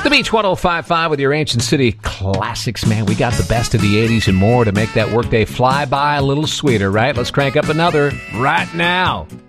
The Beach 105.5 with your Ancient City classics, man. We got the best of the 80s and more to make that workday fly by a little sweeter, right? Let's crank up another right now.